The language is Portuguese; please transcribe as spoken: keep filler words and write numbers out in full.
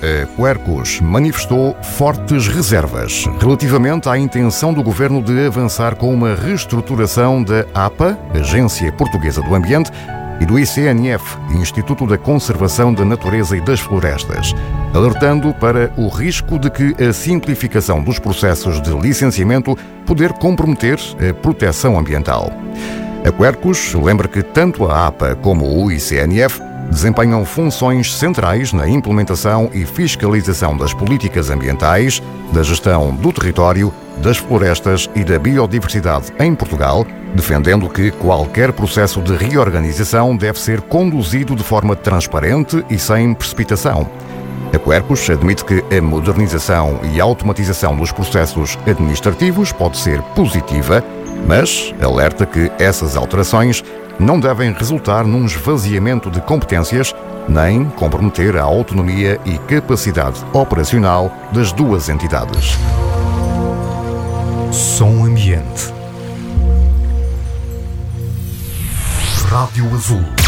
a Quercus manifestou fortes reservas relativamente à intenção do governo de avançar com uma reestruturação da A P A, Agência Portuguesa do Ambiente, e do I C N F, Instituto da Conservação da Natureza e das Florestas, alertando para o risco de que a simplificação dos processos de licenciamento poder comprometer a proteção ambiental. A Quercus lembra que tanto a A P A como o I C N F desempenham funções centrais na implementação e fiscalização das políticas ambientais, da gestão do território, das florestas e da biodiversidade em Portugal, defendendo que qualquer processo de reorganização deve ser conduzido de forma transparente e sem precipitação. A Quercus admite que a modernização e automatização dos processos administrativos pode ser positiva, mas alerta que essas alterações não devem resultar num esvaziamento de competências nem comprometer a autonomia e capacidade operacional das duas entidades. Som Ambiente. Rádio Azul.